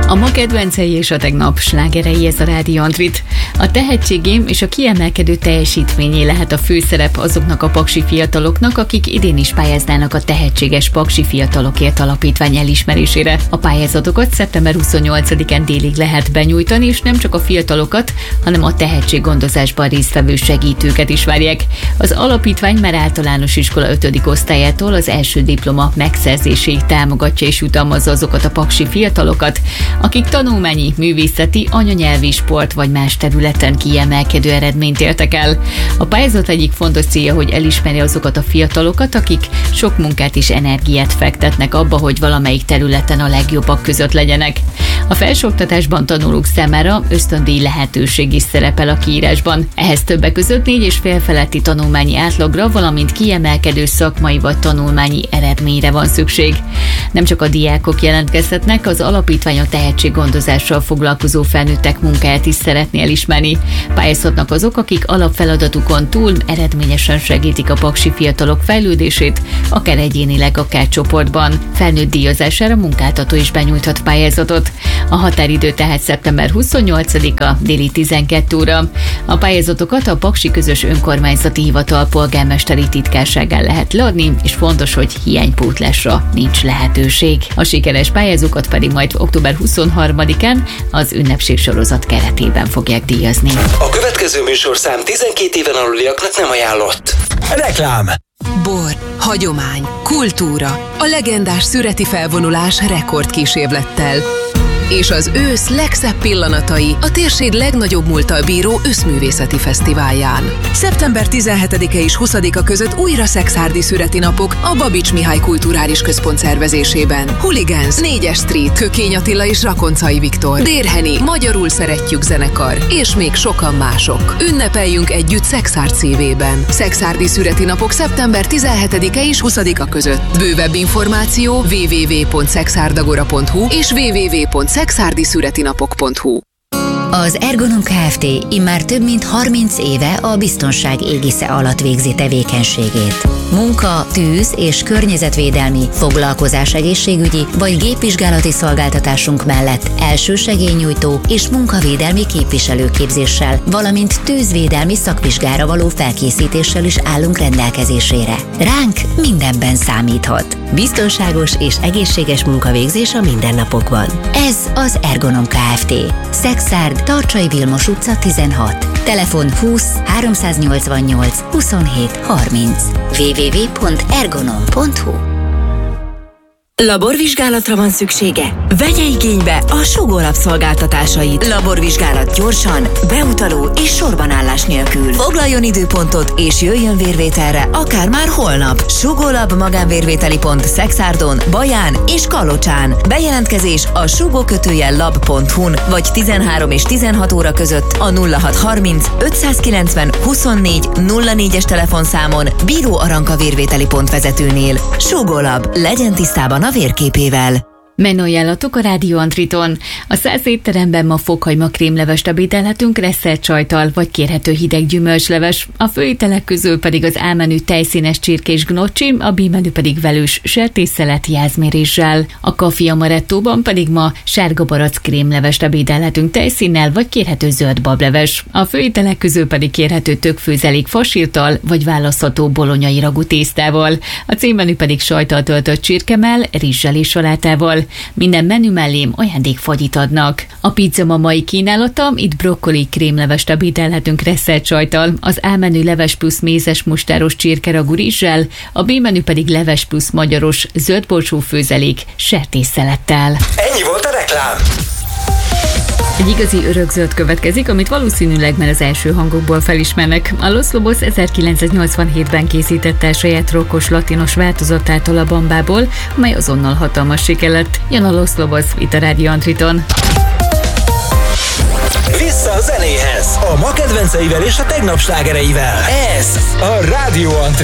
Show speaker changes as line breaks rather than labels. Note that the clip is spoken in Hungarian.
A ma kedvencei és a tegnap slágerei, ez a Rádió Antrit. A tehetségém és a kiemelkedő teljesítményé lehet a főszerep azoknak a paksi fiataloknak, akik idén is pályáznának a Tehetséges Paksi Fiatalokért Alapítvány elismerésére. A pályázatokat szeptember 28-án délig lehet benyújtani, és nem csak a fiatalokat, hanem a tehetséggondozásban résztvevő segítőket is várják. Az alapítvány már általános iskola 5. osztályától az első diploma megszerzéséig támogatja és jutalmazza azokat a paksi fiatalokat, akik tanulmányi, művészeti, anyanyelvi, sport vagy más területen kiemelkedő eredményt értek el. A pályázat egyik fontos célja, hogy elismerje azokat a fiatalokat, akik sok munkát és energiát fektetnek abba, hogy valamelyik területen a legjobbak között legyenek. A felsőoktatásban tanulók számára ösztöndíj lehetőség is szerepel a kiírásban. Ehhez többek között 4,5 feletti tanulmányi átlagra, valamint kiemelkedő szakmai vagy tanulmányi eredményre van szükség. Nem csak a diákok jelentkezhetnek, az alapítvány a tehetséggondozással foglalkozó felnőttek munkáját is szeretné elismerni. Pályázhatnak azok, akik alapfeladatukon túl eredményesen segítik a paksi fiatalok fejlődését, akár egyénileg, akár csoportban. Felnőtt díjazására munkáltató is benyújthat pályázatot. A határidő tehát szeptember 28-a déli 12 óra. A pályázatokat a Paksi Közös Önkormányzati Hivatal polgármesteri titkárságán lehet leadni, és fontos, hogy hiánypótlásra nincs lehetőség. A sikeres pályázókat pedig majd október 23-án az ünnepségsorozat keretében fogják díjazni.
A következő műsorszám 12 éven aluliaknak nem ajánlott. Reklám.
Bor, hagyomány, kultúra, a legendás szüreti felvonulás rekordkísérlettel. És az ősz legszebb pillanatai a térség legnagyobb múlttal bíró őszművészeti fesztiválján. Szeptember 17-e és 20-a között újra szekszárdi szüreti napok a Babics Mihály Kulturális Központ szervezésében. Hooligans, 4-es Street, Kökény Attila és Rakoncai Viktor, Dérheni, Magyarul Szeretjük zenekar, és még sokan mások. Ünnepeljünk együtt Szekszárd szívében. Szekszárdi szüreti napok szeptember 17-e és 20-a között. Bővebb információ www.szexárdagora.hu és www.szexárdiszüretinapok.hu.
Az Ergonom Kft. Immár több mint 30 éve a biztonság égisze alatt végzi tevékenységét. Munka, tűz és környezetvédelmi, foglalkozás egészségügyi vagy gépvizsgálati szolgáltatásunk mellett elsősegélynyújtó és munkavédelmi képviselőképzéssel, valamint tűzvédelmi szakvizsgára való felkészítéssel is állunk rendelkezésére. Ránk mindenben számíthat. Biztonságos és egészséges munkavégzés a mindennapokban. Ez az Ergonom Kft. Szekszárd, Tarcsai Vilmos utca 16. Telefon 20 388 27 30. www.ergonom.hu.
Laborvizsgálatra van szüksége? Vegye igénybe a Sugó Lab szolgáltatásait. Laborvizsgálat gyorsan, beutaló és sorbanállás nélkül. Foglaljon időpontot és jöjjön vérvételre akár már holnap. Sugó Lab magánvérvételi pont Szekszárdon, Baján és Kalocsán. Bejelentkezés a sugó-lab.hu-n vagy 13 és 16 óra között a 0630 590 24 04-es telefonszámon Bíró Aranka vérvételi pont vezetőnél. Sugó Lab, legyen tisztában a vérképével.
Menüajánlatok a Rádió Antriton. A 100 étteremben ma fokhagyma krémlevest ebédelhetünk resszelt sajttal, vagy kérhető hideg gyümölcsleves. A főételek közül pedig az A-menü tejszínes csirkés gnocchi, a B-menü pedig velős sertésszelet jászméréssel. A Café Amarettóban pedig ma sárga barack krémlevest ebédelhetünk tejszínnel, vagy kérhető zöld bableves. A főételek közül pedig kérhető többfőzelék fasírttal, vagy választható bolonyai ragú tésztával. A C-menü pedig sajttal töltött csirkemell, rizssel és salátával. Minden menü mellé ajándékfagyit adnak. A pizza ma mai kínálata, itt brokkoli krémlevest ebédelhetünk resszelt sajttal, az A-menü leves plusz mézes mustáros csirkeragú rizssel, a B-menü pedig leves plusz magyaros zöldborsó főzelék sertésszelettel.
Ennyi volt a reklám.
Egy igazi örökzöld következik, amit valószínűleg már az első hangokból felismernek. A Los Lobos 1987-ben készítette a saját rockos latinos változatát a La Bambából, amely azonnal hatalmas siker lett. Jön a Los Lobos itt a Rádió Antriton.
Vissza a zenéhez, a ma kedvenceivel és a tegnap slágereivel. Ez a Rádió Antrit.